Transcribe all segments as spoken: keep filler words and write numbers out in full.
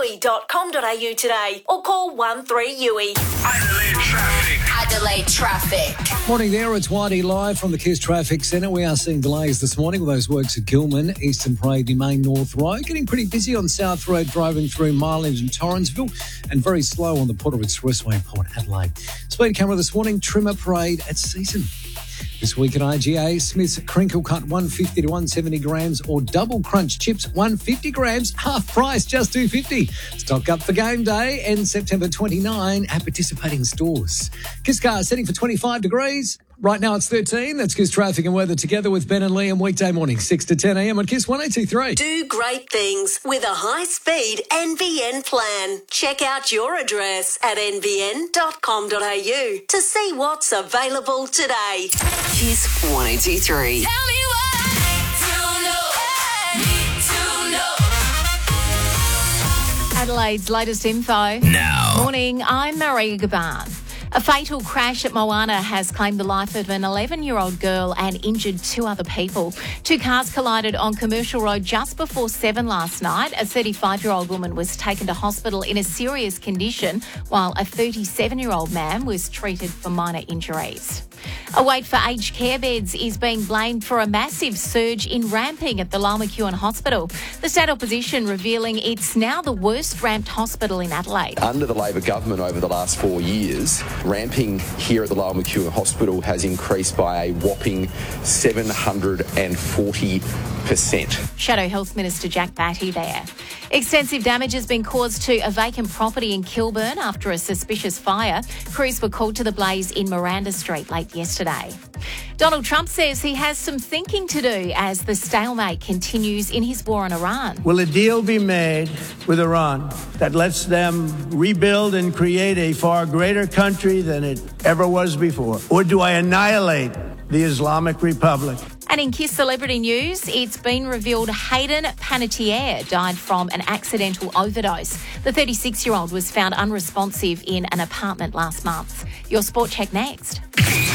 u i dot com dot a u today or call one three U I. Adelaide traffic. Adelaide traffic. Morning there, it's Whitey live from the Kiss Traffic Centre. We are seeing delays this morning with those works at Gilman, Eastern Parade, the main North Road. Getting pretty busy on South Road driving through Mileage and Torrensville, and very slow on the Port Expressway, Port Adelaide. Speed camera this morning, Trimmer Parade at Season. This week at I G A, Smith's Crinkle Cut one fifty to one seventy grams or Double Crunch Chips one fifty grams, half price, just two fifty. Stock up for game day and September twenty-ninth at participating stores. Kiss Car setting for twenty-five degrees. Right now it's thirteen. That's Kiss Traffic and Weather together with Ben and Liam weekday morning, six to ten a m on Kiss one oh two three. Do great things with a high-speed N B N plan. Check out your address at n b n dot com dot a u to see what's available today. Kiss one oh two three. Tell me why. To know. Need to know. Adelaide's latest info. Now. Morning, I'm Maria Gaban. A fatal crash at Moana has claimed the life of an eleven-year-old girl and injured two other people. Two cars collided on Commercial Road just before seven last night. A thirty-five-year-old woman was taken to hospital in a serious condition, while a thirty-seven-year-old man was treated for minor injuries. A wait for aged care beds is being blamed for a massive surge in ramping at the Lyell McEwin Hospital. The state opposition revealing it's now the worst ramped hospital in Adelaide. Under the Labor government over the last four years, ramping here at the Lyell McEwin Hospital has increased by a whopping seven hundred forty percent. Shadow Health Minister Jack Batty there. Extensive damage has been caused to a vacant property in Kilburn after a suspicious fire. Crews were called to the blaze in Miranda Street late yesterday. Donald Trump says he has some thinking to do as the stalemate continues in his war on Iran. Will a deal be made with Iran that lets them rebuild and create a far greater country than it ever was before? Or do I annihilate the Islamic Republic? And in Kiss Celebrity News, it's been revealed Hayden Panettiere died from an accidental overdose. The thirty-six-year-old was found unresponsive in an apartment last month. Your sport check next.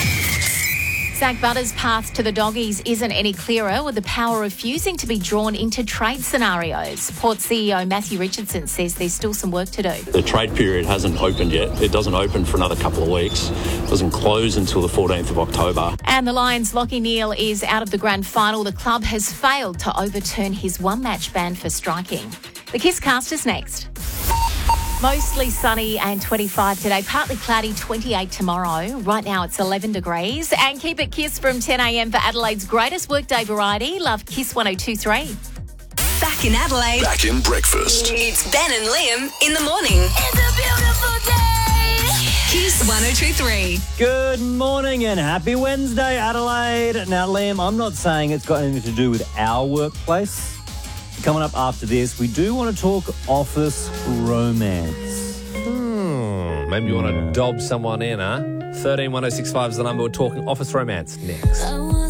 Zach Butters' path to the Doggies isn't any clearer, with the power refusing to be drawn into trade scenarios. Port C E O Matthew Richardson says there's still some work to do. The trade period hasn't opened yet. It doesn't open for another couple of weeks. It doesn't close until the fourteenth of October. And the Lions' Lachie Neale is out of the grand final. The club has failed to overturn his one-match ban for striking. The Kiss Cast is next. Mostly sunny and twenty-five today, partly cloudy, twenty-eight tomorrow. Right now it's eleven degrees. And keep it Kiss from ten a m for Adelaide's greatest workday variety. Love Kiss one oh two three. Back in Adelaide. Back in breakfast. It's Ben and Liam in the morning. It's a beautiful day. Kiss one oh two three. Good morning and happy Wednesday, Adelaide. Now, Liam, I'm not saying it's got anything to do with our workplace. Coming up after this, we do want to talk office romance. Hmm, maybe you want to dob someone in, huh? thirteen one oh six five is the number. We're talking office romance next.